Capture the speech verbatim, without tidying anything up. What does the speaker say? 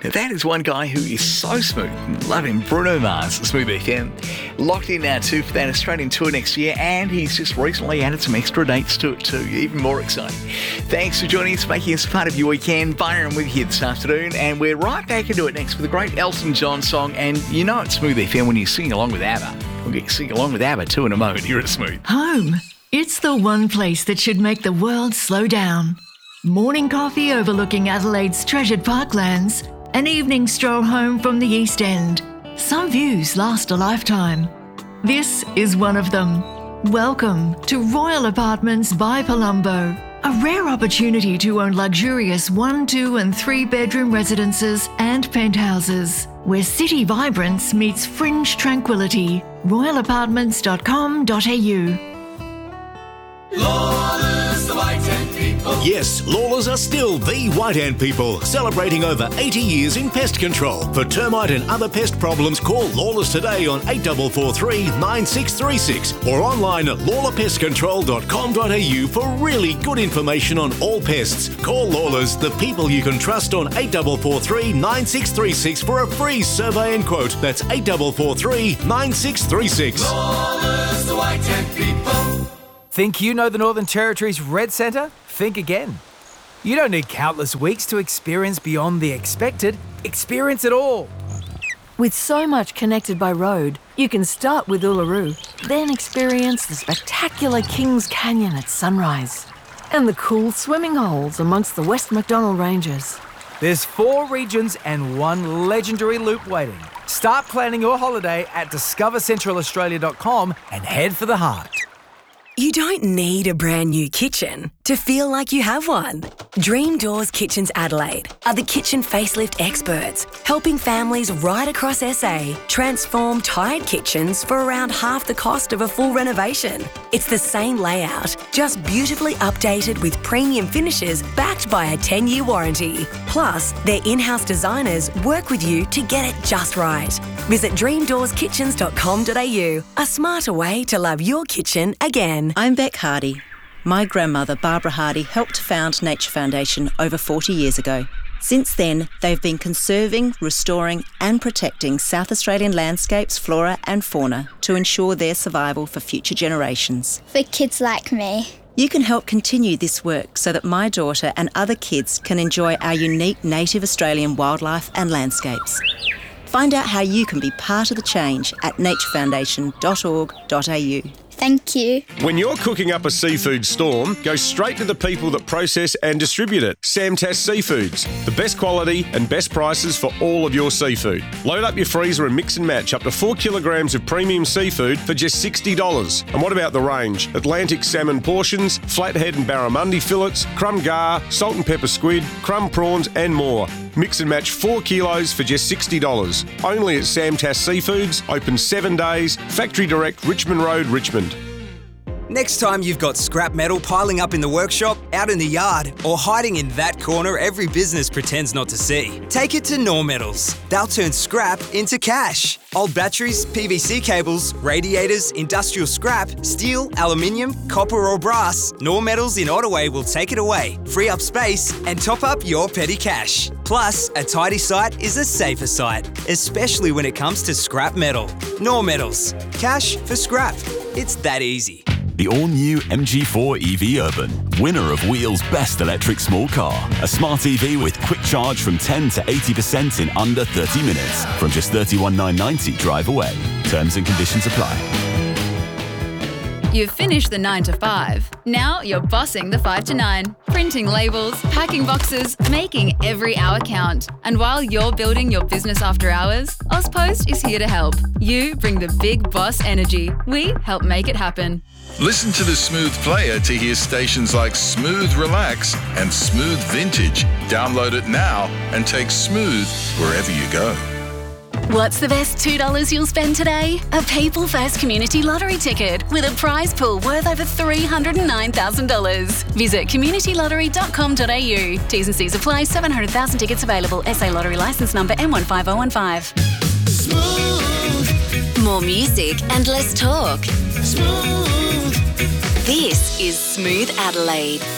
Now that is one guy who is so smooth. Love him, Bruno Mars, Smooth F M. Locked in now too for that Australian tour next year, and he's just recently added some extra dates to it too. Even more exciting. Thanks for joining us, making us part of your weekend. Byron with you here this afternoon, and we're right back into it next with a great Elton John song. And you know it's Smooth F M when you sing along with ABBA. We'll get to sing along with ABBA too in a moment here at Smooth. Home. It's the one place that should make the world slow down. Morning coffee overlooking Adelaide's treasured parklands. An evening stroll home from the East End. Some views last a lifetime. This is one of them. Welcome to Royal Apartments by Palumbo. A rare opportunity to own luxurious one, two and three bedroom residences and penthouses, where city vibrance meets fringe tranquility. royal apartments dot com dot a u. Lawless, the White Ant People. Yes, Lawless are still the White Ant People, celebrating over eighty years in pest control. For termite and other pest problems, call Lawless today on eight four four three, nine six three six or online at lawler pest control dot com dot a u for really good information on all pests. Call Lawless, the people you can trust, on eight four four three, nine six three six for a free survey and quote. That's eight four four three, nine six three six. Lawless, the White Ant People. Think you know the Northern Territory's Red Centre? Think again. You don't need countless weeks to experience beyond the expected. Experience it all. With so much connected by road, you can start with Uluru, then experience the spectacular Kings Canyon at sunrise and the cool swimming holes amongst the West MacDonnell Ranges. There's four regions and one legendary loop waiting. Start planning your holiday at discover central australia dot com and head for the heart. You don't need a brand new kitchen to feel like you have one. Dream Doors Kitchens Adelaide are the kitchen facelift experts, helping families right across S A transform tired kitchens for around half the cost of a full renovation. It's the same layout, just beautifully updated with premium finishes backed by a ten-year warranty. Plus, their in-house designers work with you to get it just right. Visit dream doors kitchens dot com dot a u, a smarter way to love your kitchen again. I'm Beck Hardy. My grandmother, Barbara Hardy, helped found Nature Foundation over forty years ago. Since then, they've been conserving, restoring and protecting South Australian landscapes, flora and fauna to ensure their survival for future generations. For kids like me. You can help continue this work so that my daughter and other kids can enjoy our unique native Australian wildlife and landscapes. Find out how you can be part of the change at nature foundation dot org dot a u. Thank you. When you're cooking up a seafood storm, go straight to the people that process and distribute it. Samtas Seafoods, the best quality and best prices for all of your seafood. Load up your freezer and mix and match up to four kilograms of premium seafood for just sixty dollars. And what about the range? Atlantic salmon portions, flathead and barramundi fillets, crumb gar, salt and pepper squid, crumb prawns and more. Mix and match four kilos for just sixty dollars. Only at Samtas Seafoods, open seven days, Factory Direct, Richmond Road, Richmond. Next time you've got scrap metal piling up in the workshop, out in the yard, or hiding in that corner every business pretends not to see, take it to Nor Metals. They'll turn scrap into cash. Old batteries, P V C cables, radiators, industrial scrap, steel, aluminium, copper or brass, Nor Metals in Ottaway will take it away, free up space and top up your petty cash. Plus, a tidy site is a safer site, especially when it comes to scrap metal. Nor Metals. Cash for scrap. It's that easy. The all-new M G four E V Urban, winner of Wheel's Best Electric Small Car. A smart E V with quick charge from ten to eighty percent in under thirty minutes. From just thirty-one thousand nine hundred ninety drive away. Terms and conditions apply. You've finished the nine to five. Now you're bossing the five to nine. Printing labels, packing boxes, making every hour count. And while you're building your business after hours, AusPost is here to help. You bring the big boss energy. We help make it happen. Listen to the Smooth Player to hear stations like Smooth Relax and Smooth Vintage. Download it now and take Smooth wherever you go. What's the best two dollars you'll spend today? A People First Community Lottery ticket with a prize pool worth over three hundred nine thousand dollars. Visit community lottery dot com dot a u. T's and C's apply. seven hundred thousand tickets available. S A Lottery licence number M one five oh one five. Smooth. More music and less talk. Smooth. This is Smooth Adelaide.